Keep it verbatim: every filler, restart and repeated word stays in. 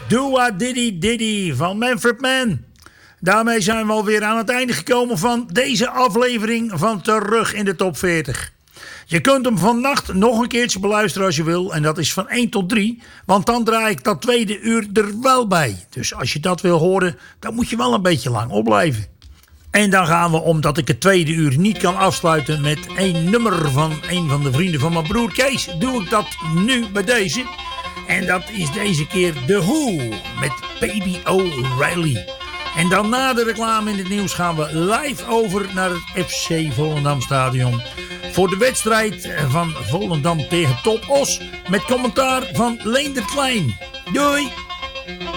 Dua Diddy Diddy van Manfred Mann. Daarmee zijn we alweer aan het einde gekomen van deze aflevering van Terug in de Top veertig. Je kunt hem vannacht nog een keertje beluisteren als je wil. En dat is van één tot drie. Want dan draai ik dat tweede uur er wel bij. Dus als je dat wil horen, dan moet je wel een beetje lang opblijven. En dan gaan we, omdat ik het tweede uur niet kan afsluiten met één nummer van een van de vrienden van mijn broer Kees, doe ik dat nu bij deze. En dat is deze keer The Who met Baby O'Reilly. En dan na de reclame in het nieuws gaan we live over naar het F C Volendam Stadion. Voor de wedstrijd van Volendam tegen Top Os. Met commentaar van Leendert Klein. Doei!